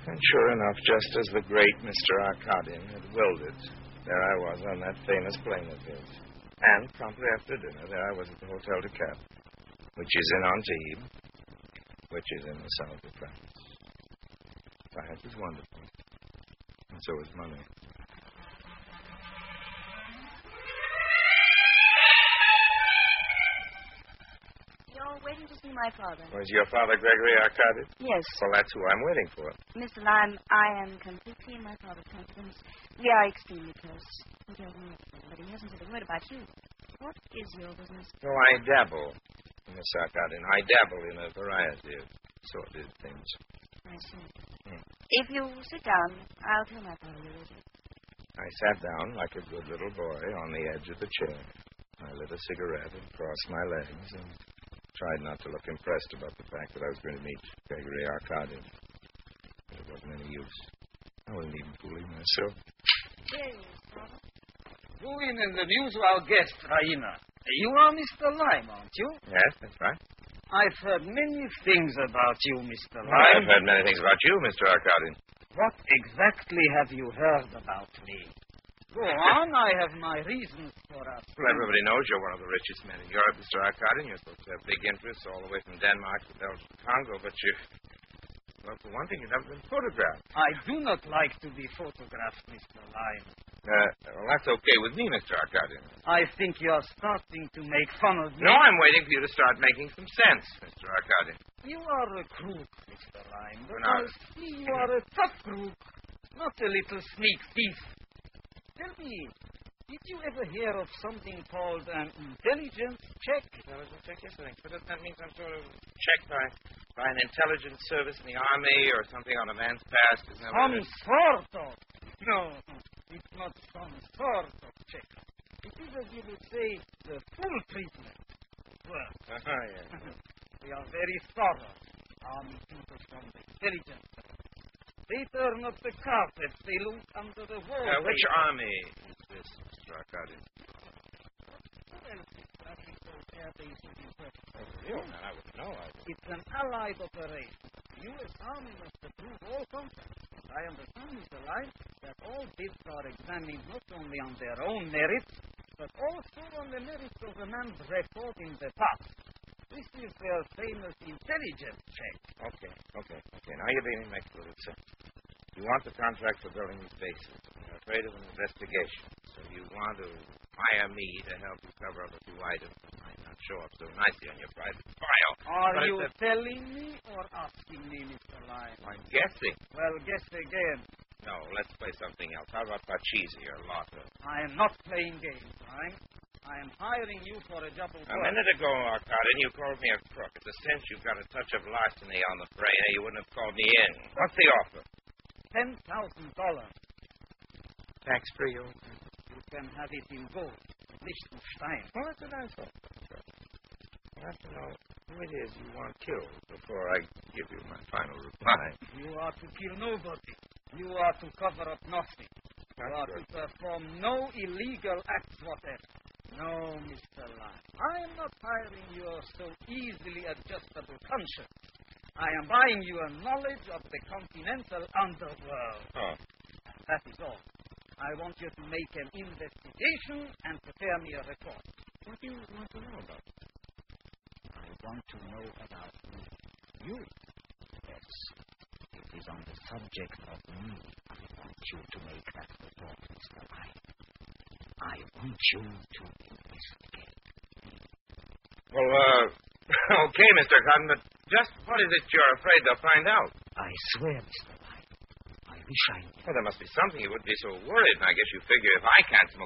And sure enough, just as the great Mr. Arkadian had willed it, there I was on that famous plane of his. And promptly after dinner, there I was at the Hotel de Cap, which is in Antibes, which is in the south of France. Science is wonderful, and so is money. You're waiting to see my father. Was your father Gregory Arkadian? Yes. Well, that's who I'm waiting for. Mr. Lime, I am completely in my father's confidence. We are extremely close. He tells me everything, but he hasn't said a word about you. What is your business? Oh, I dabble, Miss Arkadian. I dabble in a variety of sordid things. I see. If you sit down, I'll tell my father you're ready. I sat down like a good little boy on the edge of the chair. I lit a cigarette and crossed my legs and tried not to look impressed about the fact that I was going to meet Gregory Arkadian. But it wasn't any use. I wasn't even fooling myself. There he is, father. Going in the news of our guest, Raina. You are Mr. Lime, aren't you? Yes, that's right. I've heard many things about you, Mr. Lime. I've heard many things about you, Mr. Arkadian. What exactly have you heard about me? Go on, I have my reasons for asking. Well, everybody knows you're one of the richest men in Europe, Mr. Arkadian. You're supposed to have big interests all the way from Denmark to Belgium to Congo, but you... Well, for one thing, you've never been photographed. I do not like to be photographed, Mr. Lime. Well, that's okay with me, Mr. Arkadian. I think you're starting to make fun of me. No, I'm waiting for you to start making some sense, Mr. Arkadian. You are a crook, Mr. Lime. But No. I see you are a tough crook, not a little sneak thief. Tell me, did you ever hear of something called an intelligence check? Intelligence check, yes, I think. But doesn't that mean some sort of check by an intelligence service in the army or something on a man's past? Isn't that what Some it is? sort of. No, it's not some sort of check. It is, as you would say, the full treatment. Well, Yeah. we are very thorough. Army people from the intelligence. They turn up the carpet. They look under the wall. Which army is this, Mr. Arkadian? I wouldn't know. It's an allied operation. The U.S. Army must approve all contracts. I understand, Mr. Lime, that all bids are examined not only on their own merits, but also on the merits of the man's record in the past. This is their famous intelligence check. Okay. Now you're beginning to make a little sense. You want the contract for building these bases. You're afraid of an investigation. So you want to hire me to help you cover up a few items that might not show up so nicely on your private file. Are you telling me or asking me, Mr. Lime? I'm guessing. Well, guess again. No, let's play something else. How about Pachisi or Lotta? I am not playing games, Lime. I am hiring you for a job of work. A minute ago, Arkadian, you called me a crook. It's a cinch you've got a touch of larceny on the brain, or you wouldn't have called me in. What's the offer? $10,000. Tax-free, old man. You can have it in gold. Liechtenstein. Well, that's a nice offer. I have to know who it is you want killed before I give you my final reply. You are to kill nobody. You are to cover up nothing. You are to perform no illegal acts whatever. No, Mr. Lime. I am not hiring your so easily adjustable conscience. I am buying you a knowledge of the continental underworld. Oh. That is all. I want you to make an investigation and prepare me a report. What do you want to know about? I want to know about me. You? Yes. It is on the subject of me I want you to make that report, Mr. Lime. I want you to investigate. Well, okay, Mr. Cotton, but just what is it you're afraid they'll find out? I swear, Mr. Lime. I wish I knew. Well, there must be something you wouldn't be so worried, and I guess you figure if I can't smoke